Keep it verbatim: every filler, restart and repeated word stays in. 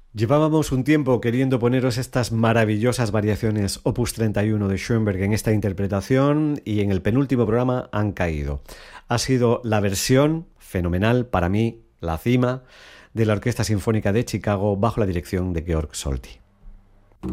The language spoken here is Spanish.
Llevábamos un tiempo queriendo poneros estas maravillosas variaciones Opus treinta y uno de Schoenberg en esta interpretación y en el penúltimo programa han caído. Ha sido la versión fenomenal, para mí, la cima, de la Orquesta Sinfónica de Chicago bajo la dirección de Georg Solti.